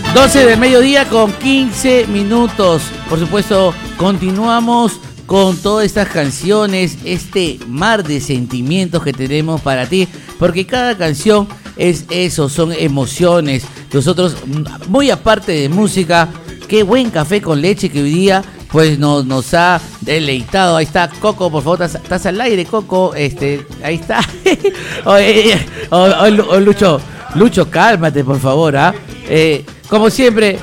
12 del mediodía con 15 minutos. Por supuesto, continuamos con todas estas canciones, este mar de sentimientos que tenemos para ti, porque cada canción es eso, son emociones. Nosotros, muy aparte de música, qué buen café con leche que hoy día pues nos ha deleitado. Ahí está Coco, por favor, estás al aire, Coco. Ahí está. Lucho, cálmate, por favor, ¿ah? Como siempre,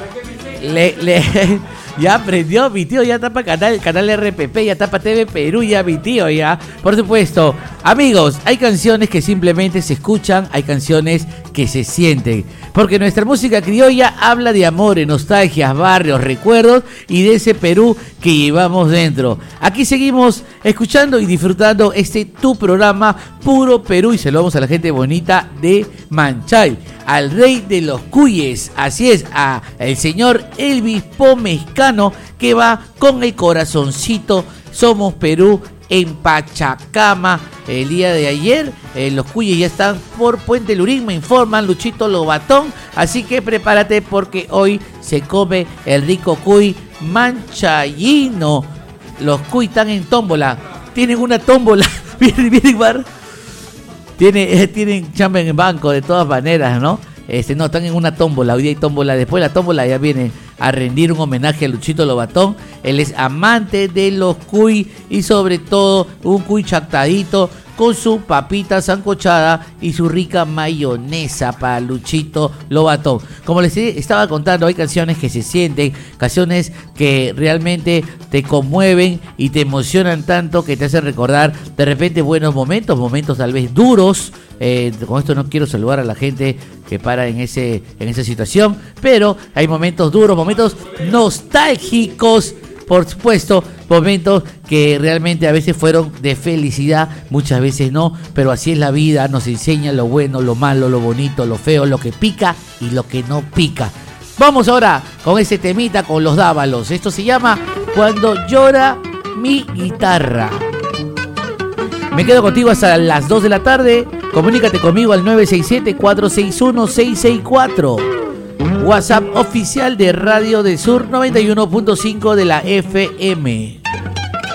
ya aprendió mi tío, ya tapa canal RPP, ya tapa TV Perú, ya mi tío, ya. Por supuesto, amigos, hay canciones que simplemente se escuchan, hay canciones que se sienten. Porque nuestra música criolla habla de amores, nostalgias, barrios, recuerdos y de ese Perú que llevamos dentro. Aquí seguimos escuchando y disfrutando tu programa Puro Perú, y saludamos a la gente bonita de Manchay, al rey de los cuyes, así es, a el señor Elvis Pomezcano, que va con el corazoncito Somos Perú en Pachacama. El día de ayer los cuyes ya están por Puente Lurín, me informan Luchito Lobatón, así que prepárate porque hoy se come el rico cuy manchayino. Los cuy están en tómbola, tienen una tómbola, vienen bar. Tienen chamba en el banco de todas maneras, ¿no? No, están en una tómbola, hoy día hay tómbola, después la tómbola ya viene a rendir un homenaje a Luchito Lobatón. Él es amante de los cuy y sobre todo un cuy chactadito con su papita sancochada y su rica mayonesa para Luchito Lobatón. Como les estaba contando, hay canciones que se sienten, canciones que realmente te conmueven y te emocionan tanto que te hacen recordar de repente buenos momentos tal vez duros. Con esto no quiero saludar a la gente que para en esa situación, pero hay momentos duros, momentos nostálgicos, por supuesto, momentos que realmente a veces fueron de felicidad, muchas veces no, pero así es la vida, nos enseña lo bueno, lo malo, lo bonito, lo feo, lo que pica y lo que no pica. Vamos ahora con ese temita con los Dávalos. Esto se llama Cuando llora mi guitarra. Me quedo contigo hasta las 2 de la tarde. Comunícate conmigo al 967-461-664. WhatsApp oficial de Radio del Sur 91.5 de la FM.